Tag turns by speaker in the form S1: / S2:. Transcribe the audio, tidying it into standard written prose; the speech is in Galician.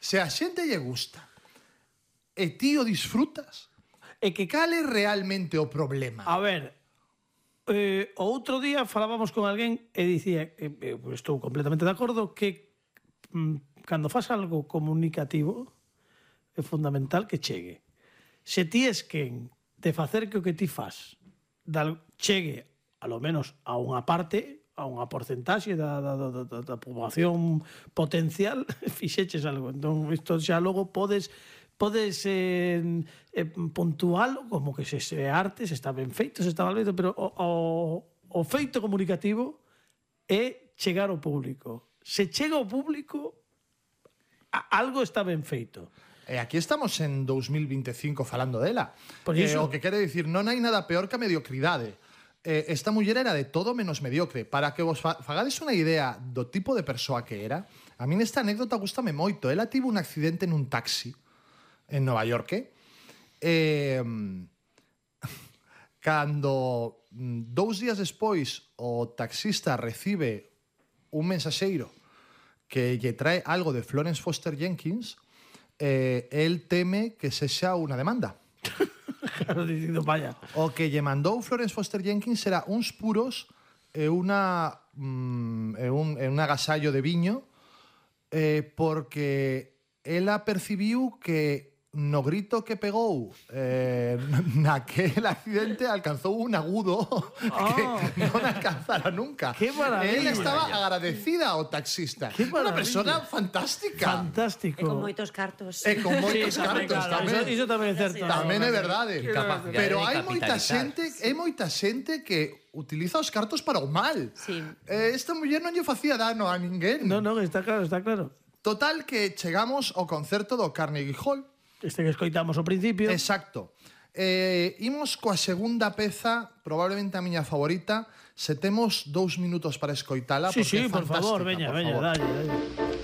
S1: Se a xente lle gusta e ti o disfrutas,
S2: É que,
S1: cal é realmente o problema?
S2: a ver, o outro día falábamos con alguén e dicía, estou completamente de acordo, que cando faz algo comunicativo é fundamental que chegue. Se ti es quen de facer que o que ti faz chegue, a lo menos, a unha parte, a unha porcentaxe da poboación potencial, fixeches algo. Entón, isto xa logo podes puntualo como que se arte, se está ben feito, se está mal feito, pero o feito comunicativo é chegar ao público. Se chega ao público, algo está ben feito.
S1: E aquí estamos en 2025 falando dela.
S2: Por iso.
S1: O que quere dicir, non hai nada peor que a mediocridade. Esta muller era de todo menos mediocre. Para que vos fagades unha idea do tipo de persoa que era, a min esta anécdota gustame moito. Ela tivo un accidente nun taxi en Nova York. Cando 2 días despois o taxista recibe un mensaxeiro que lle trae algo de Florence Foster Jenkins, el teme que sexa unha demanda.
S2: Claro, dicindo, vaya.
S1: O que lle mandou Florence Foster Jenkins era uns puros e un agasallo de viño, porque ela percibiu que no grito que pegou naquel accidente alcanzou un agudo que non alcanzara nunca.
S2: ¡Qué maravilla!
S1: Ela estaba agradecida ao taxista.
S2: ¡Qué
S1: Unha
S2: maravilla!
S1: persona fantástica.
S2: Fantástico.
S3: E con moitos cartos.
S1: E con moitos
S2: Sí, tamén,
S1: cartos
S2: claro,
S1: tamén.
S2: Iso tamén é certo.
S1: Tamén é verdade.
S4: Capacidade
S1: Pero
S4: de
S1: hai moita
S4: capitalizar.
S1: xente que utiliza os cartos para o mal.
S3: Sí.
S1: Esta muller non lle facía dano a ninguén.
S2: Non, está claro, está claro.
S1: Total que chegamos ao concerto do Carnegie Hall.
S2: Este que escoitamos ao principio.
S1: Exacto. Imos coa segunda peza, probablemente a miña favorita. Se temos 2 minutos para escoitala,
S2: Sí,
S1: porque é
S2: por
S1: fantástica,
S2: favor, veña,
S1: por favor.
S2: dalle.